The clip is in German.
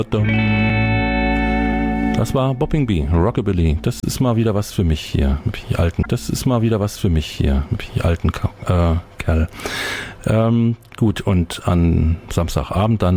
Das war Bopping Bee, Rockabilly. Das ist mal wieder was für mich hier. Die alten. Das ist mal wieder was für mich hier. Die alten Kerl. Gut, und an Samstagabend dann